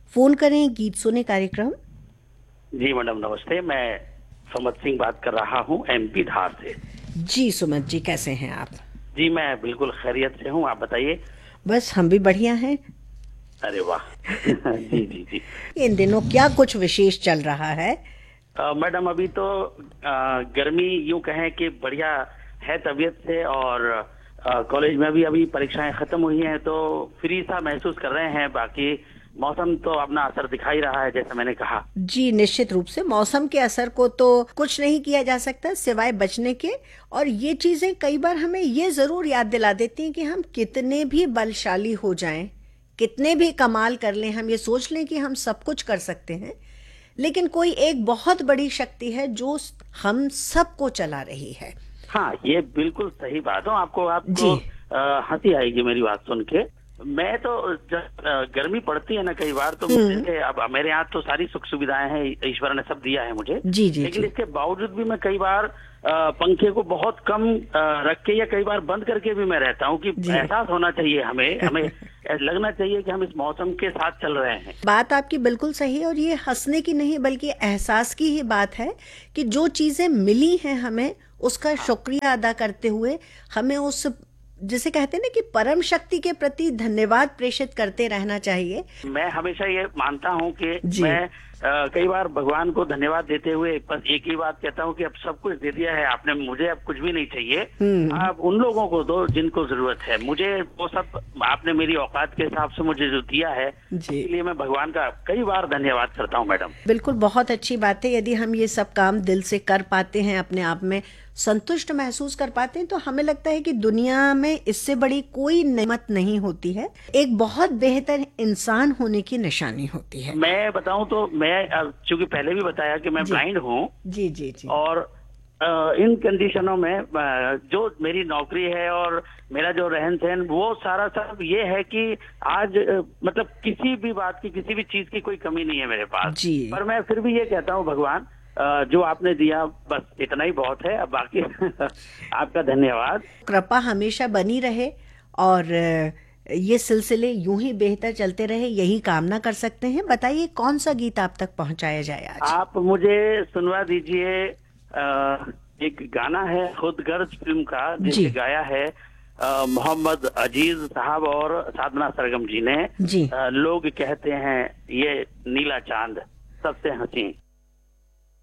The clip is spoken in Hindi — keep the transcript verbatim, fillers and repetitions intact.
फोन करें गीत सुने कार्यक्रम। जी मैडम नमस्ते, मैं सुमत सिंह बात कर रहा हूँ एमपी धार से। जी सुमत जी, कैसे हैं आप? जी मैं बिल्कुल खैरियत से हूँ, आप बताइए। बस हम भी बढ़िया हैं। अरे वाह जी जी जी। इन दिनों क्या कुछ विशेष चल रहा है? अ, मैडम अभी तो अ, गर्मी यूं कहें कि बढ़िया है तबीयत से, और अ, कॉलेज में भी अभी परीक्षाएं खत्म हुई हैं तो फ्री सा महसूस कर रहे हैं। बाकी मौसम तो अपना असर दिखा ही रहा है जैसा मैंने कहा। जी निश्चित रूप से मौसम के असर को तो कुछ नहीं किया जा सकता सिवाय बचने के। और ये चीजें कई बार हमें ये जरूर याद दिला देती हैं कि हम कितने भी बलशाली हो जाएं, कितने भी कमाल कर लें, हम ये सोच लें कि हम सब कुछ कर सकते हैं, लेकिन कोई एक बहुत बड़ी शक्ति है जो हम सबको चला रही है। हाँ ये बिल्कुल सही बात है। आपको आपको जी अ, हंसी आएगी मेरी बात सुन के। मैं तो जब अ, गर्मी पड़ती है ना कई बार तो हम्म। मुझे, अब मेरे यहाँ तो सारी सुख सुविधाएं हैं, ईश्वर ने सब दिया है मुझे। जी जी लेकिन जी। इसके बावजूद भी मैं कई बार अ, पंखे को बहुत कम अ, रख के या कई बार बंद करके भी मैं रहता हूँ कि जी एहसास होना चाहिए हमें हमें लगना चाहिए कि हम इस मौसम के साथ चल रहे हैं। बात आपकी बिल्कुल सही है, और ये हंसने की नहीं बल्कि एहसास की ही बात है कि जो चीजें मिली हैं हमें उसका हाँ शुक्रिया अदा करते हुए हमें उस, जिसे कहते हैं ना, कि परम शक्ति के प्रति धन्यवाद प्रेषित करते रहना चाहिए। मैं हमेशा ये मानता हूँ कि जी। मैं अ, कई बार भगवान को धन्यवाद देते हुए बस एक ही बात कहता हूँ कि अब सब कुछ दे दिया है आपने मुझे, अब कुछ भी नहीं चाहिए। हम्म। आप उन लोगों को दो जिनको जरूरत है, मुझे वो सब आपने मेरी औकात के हिसाब से मुझे जो दिया है, जी इसलिए मैं भगवान का कई बार धन्यवाद करता हूँ मैडम। बिल्कुल, बहुत अच्छी बात है। यदि हम ये सब काम दिल से कर पाते हैं, अपने आप में संतुष्ट महसूस कर पाते हैं, तो हमें लगता है कि दुनिया में इससे बड़ी कोई नेमत नहीं होती है, एक बहुत बेहतर इंसान होने की निशानी होती है। मैं बताऊं तो मैं अ, चूंकि पहले भी बताया कि मैं जी ब्लाइंड हूँ, जी जी जी। और अ, इन कंडीशनों में अ, जो मेरी नौकरी है और मेरा जो रहन सहन वो सारा सब ये है कि आज अ, मतलब किसी भी बात की, किसी भी चीज की कोई कमी नहीं है मेरे पास। जी पर मैं फिर भी ये कहता हूँ भगवान, अ, जो आपने दिया बस इतना ही बहुत है, अब बाकी आपका धन्यवाद। कृपा हमेशा बनी रहे, और अ, ये सिलसिले यूं ही बेहतर चलते रहे, यही कामना कर सकते हैं। बताइए कौन सा गीत आप तक पहुंचाया जाए आज? आप मुझे सुनवा दीजिए, अ, एक गाना है खुदगर्ज फिल्म का जी जिसे गाया है अ, मोहम्मद अजीज साहब और साधना सरगम जी ने। जी। अ, लोग कहते हैं ये नीला चांद सबसे हंसी।